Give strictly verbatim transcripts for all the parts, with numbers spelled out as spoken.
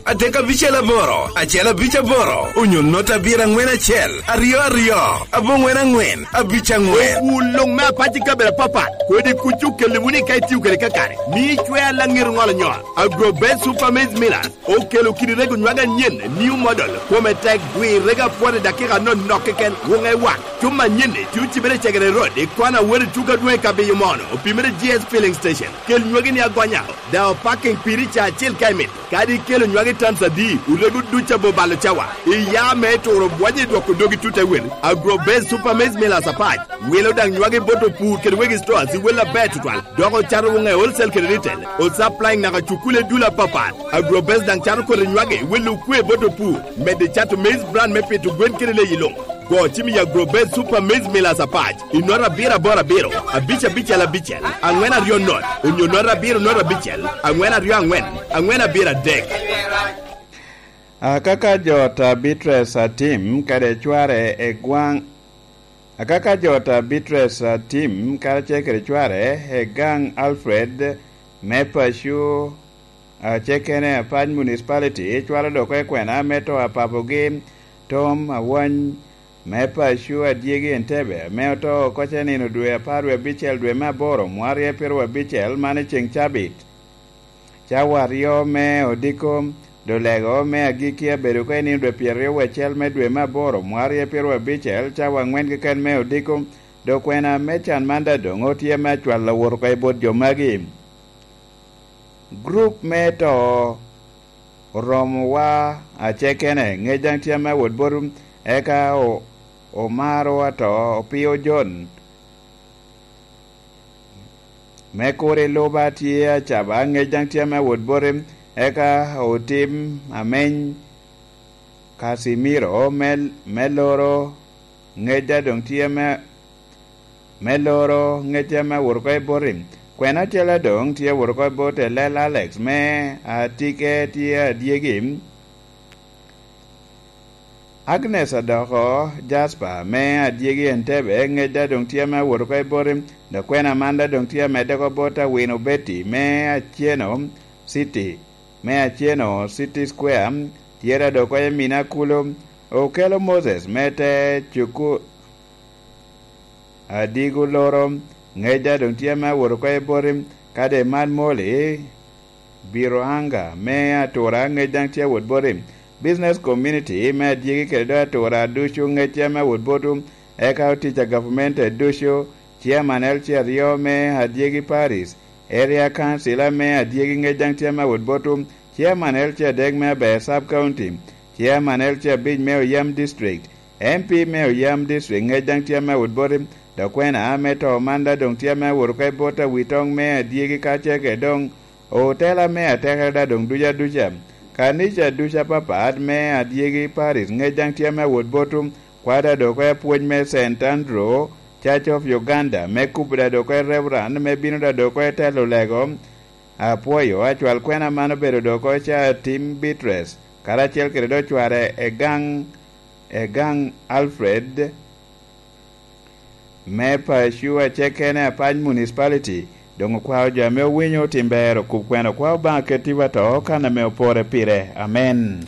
adek abich aboro, achiel abich aboro, onyon not abiro ang'wen achiel, ariyo ariyo, abong'wen ang'wen, abich ang'wen. Ulong ma pati kabela papa, kodi kuchu kelimuni kaiti ukele kakare. Ni chwe la ngir ngol nyoa. Agrobest Super Maize Millers, okelo kiri rego nywaga nyen, new model. Kome tek gwi rega pwade dakika no nokeken, wunga wak. Chuma nyene, tiuchi bere chegere road, ikwana weri tuka dwe kabe yumono, upimere G S filling station. Kel nywaga ni agwanya, dao parking piricha achil kaimit. Kadi kelo nywaga tansa di, uregu ducha bobalo chawa. Iya meto urobwaje dwako dogi tute win. Agrobest Super Maize Millers apaj. Welo dang nywaga boto pur kedwegi stores, wela betu twal. Doko charo wunga wholesale kede retail. O supplying naka chukule dula papat. Agrobest dang charo kore nywaga, welu kwe boto pur. Mede chato maize brand mepe tu gwen kede le yilong. Go chimi ya Agrobest Super Maize Millers apaj. Inora bira bora biro. Abicha bicha la bichel. Angwena rio not. Unyonora biro nora bichel. Angwena rio angwen. Angwena bira dek. Akaka jota Beatrice team kade chware e gwang. Akaka jota Beatrice team kade chekere chware e gang Alfred mepa shu chekene apaj municipality chware doko e kwena meto apapo game Tom awany mepa shu adiegi Entebbe meoto koche nino dwe aparwe bichel dwe maboro mwari e pirwe bichel mane ching chabit chawario me odiko dolego me agikia bedo ko ni dwe pierre wechel me dwe maboro mwari e pirwe bichel chawa ngwen ke ken me odiko do kwena mechan manda do ngotie me chwal lawor ko ibod jomagi group meto romwa achekene ngejang tiama wodborum eka o omaro ato opio John mekore loba tie chaba ngejang tiama wodborum eka otim ameny Casimiro mel meloro ngeja dong tiama meloro ngejama worko borim kwena chela dong tie worko bote lel Alex me atike tie diegim Agnes adoko Jasper me adiegi Entebbe ngeja dong tiama worko borim da kwena manda dong tiama deko bota wino Betty me achieno City me achieno City Square tiera doko e mina kulo okelo Moses mete chuku adigu loro ngeja dong tiama worko e borim kade man mole biro anga me atora ngejang tia wod borim business community me adiegi kedo atora dushu ngeja me wod botum eka teacher government dushu chairman elche rio me adiegi Paris area council me adiegi ngejang tia me wod botum chairman elche deg me be sub county chairman elche big me yam district M P me yam district ngejang tia me wod borim da kwena ameto manda dong tia me worko bota witong me adiegi kache ke dong hotela me ateka da dong duja duja kanisha duja papat me adiegi Paris ngejang tia me wod botum kwada doko e puonj me Saint Andrew Church of Uganda me kubra doko e Reverend me bino da doko e telo lego apuoyo achwal kwena mano bedo doko cha Team Beatrice karachiel kedo chware e gang e gang Alfred mepa shua chekene apany municipality dongo kwao jame winyo timbero kukweno kwao banke tiwa to kana me opore pire amen.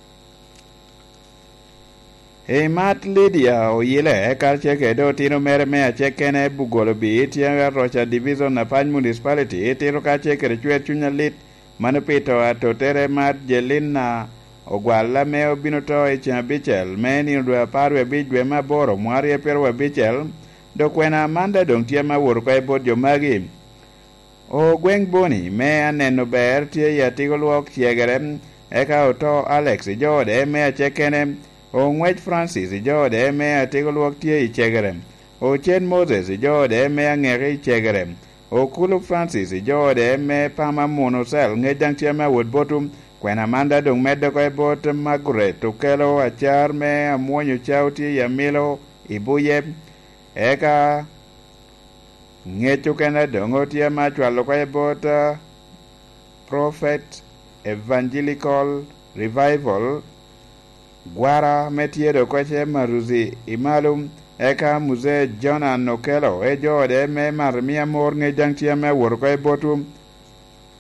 E mat Lydia oyile kalche kedo tino mere me chekene bugolo bi tianga rocha division apany municipality tiro kache kere chwer chunya lit manopito atotere mat Jelina ogwala me obino to e chabichel meni ndwa parwe bijwe maboro mwari e perwe bichel do kwena manda dong tiama worko e bod jomagi o gweng boni me aneno ber tie yatigo luok chiegere eka oto Alex jode me achekene o ngwech Francis jode me atigo luok tie ichegere o chen Moses jode me ang'ere ichegere o kulu Francis jode me pama monosel ngejang tiama wod botum kwena manda dong medo ko e bot Margaret okelo achar me amuonyo chauti yamilo ibuye eka ngecho kena dongo tia machwalo ko e bot Prophet Evangelical Revival gwara metiedo ko che maruzi imalum eka muze Jonan okelo e jode me mar mia mor ngejang tia me wor ko e botum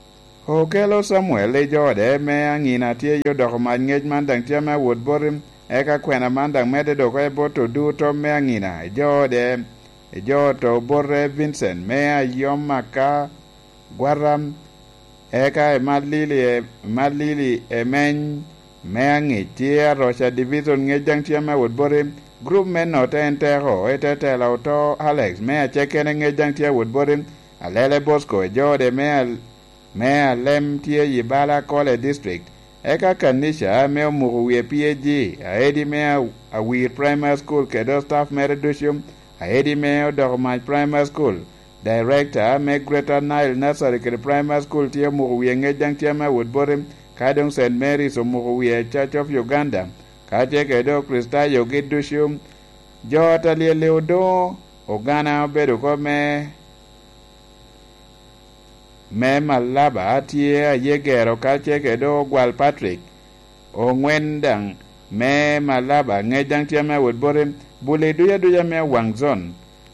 Okelo Samuel e jode me ang'ina tie yodoko mad ng'ech man dang tia me wuod borim eka kwena man dang mede doko e boto duto me ang'ina jode e joto borre Vincent me ayom maka gwaram eka e madlili e madlili e meny me ang'i tie Rocha Division ng'ech dang tia me wuod borim group men note entero e tetela uto Alex me achekene ng'ech dang tia wuod borim alele Bosco e jode me al me alem tie Yibala Kole District eka kanisha me omuwie P A G aedi me awir primary school kedo staff mere dushum aedi me odormaj primary school director me Greater Nile Nursery kede primary school tie omuwie ngejang tie me Woodborim kadong Saint Mary's omuwie Church of Uganda kache kedo Krista yogi dushum jota liele odo ogana obedo ko me me malaba tie yegero kache kedo gwal Patrick ongwendang me malaba ngejang tie me Woodborim bule duya duya me wangzon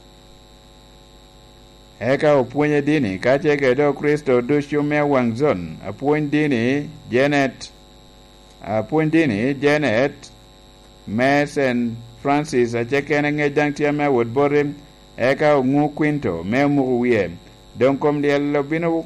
eka opuonye dini kache kedo Kristo dushu me wangzon apuonye dini Janet apuonye dini Janet me Saint Francis achekene ngejang tie me Woodborim eka ongu Quinto me muwie don kom lielo bino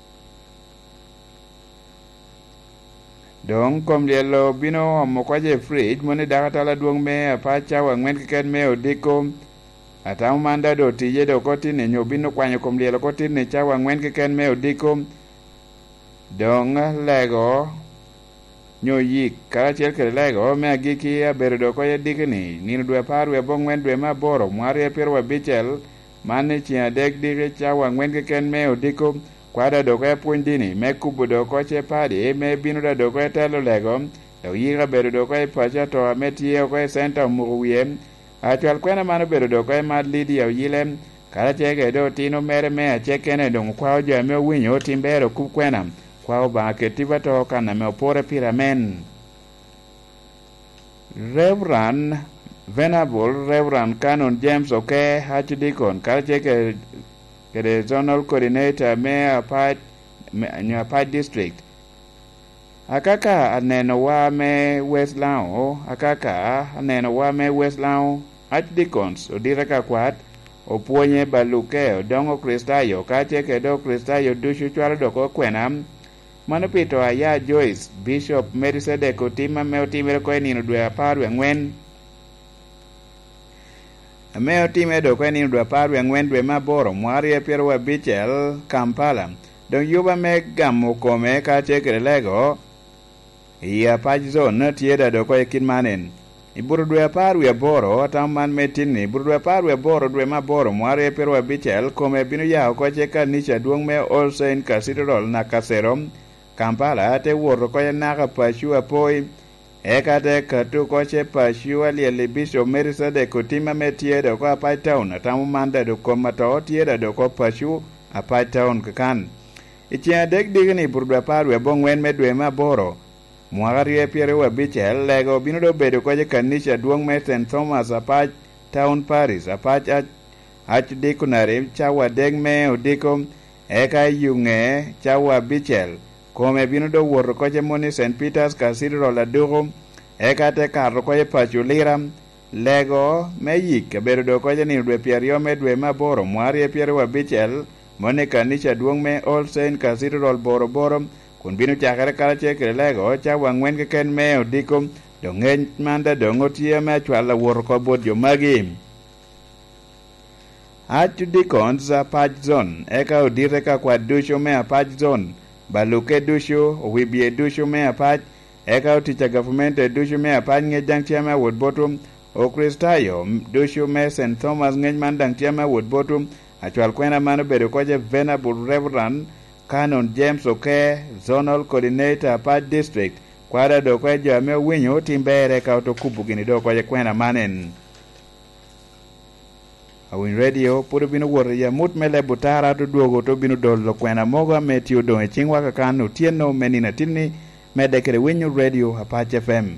don kom lielo bino mokwaje fridge mone dakatala duong me apacha wangwen kiket me odiko atam manda do tije do koti ne nyobino kwanyo kom lielo koti ne cha wangwen kiket me odiko don lego nyoyik karachiel kere lego me agiki abero do koye dikini nino dwe parwe bongwen dwe maboro mwari pirwa bichel mane chia dek dire cha wangwen ke ken me odiko kwada do ko puonj dini me kubo do ko che padi me binu da do ko telo lego e yira bedo do ko pacha to me tie ko center muwie achwal kwena mano bedo do ko mad lidi ya yile kala chege do tino mere me achekene do kwa jo me winyo timbero ku kwena kwa ba ke tibato kana me opore piramen Reverend Venerable Reverend Canon James Oke Archdeacon Karcheke kede Zonal Coordinator me apart me apart district akaka aneno wa me Westlao akaka aneno wa me Westlao Archdeacons odireka kwat opuonye baluke odongo Kristayo kacheke do Kristayo dushu chwalo doko kwenam mano pito aya Joyce Bishop Merisedek otima me otimere ko enino dwe apar wengwen me otime do ko ni dwa parwe ngwen dwe maboro mwari e piero wa bichel Kampala don yuba me gamo kome ka chekre lego ya paj zone tieda do ko ekin manen iburu dwe parwe boro ataman metini iburu dwe parwe boro dwe maboro mwari e piero wa bichel kome binu ya ko cheka nisha duong me All Saint Cathedral na Kasero Kampala te woro ko na ka pashu apoi eka te katu koche pashiwa lieli Bishop Merisedek kutima metie do ko apai town atamu manda do ko mato tie do ko pashu apai town kakan ichia dek digni burdwa parwe bongwen medwe maboro mwagari e piere wa bichel lego binu do bedo koje kanisha duong me Saint Thomas apai town Paris apai archdeaconry chawa deg me odiko eka yunge chawa bichel kome binu do woro koje moni Saint Peter's Cathedral aduro eka te karo koje pachuliram lego meyik bedo do koje ni dwe pierio me dwe maboro mwari e piero wa bichel mone kanisha duong me All Saint Cathedral boro boro kun binu chakare kala chekre lego cha wangwen ke ken me odiko do ngeny manda do ngotie me chwala woro ko bodjo magi Archdeacons apaj zone eka odire ka kwa dusho me apaj zone baluke dusho wibie dusho me apaj eka oticha government dusho me apaj ngejang tiama Woodbottom o Kristayo dusho me Saint Thomas ngej mandang tiama Woodbottom achwal kwena mano bedo koje Venerable Reverend Canon James Oke Zonal Coordinator apaj district kwada do kwe jame winyo timbere ka otokubu gini do koje kwena manen Awin radio puro bino woro ya mut mele butara to duogo to bino dolo kwena moga metio do e chingwa kakano tieno menina tinni medekere winyo radio Apache F M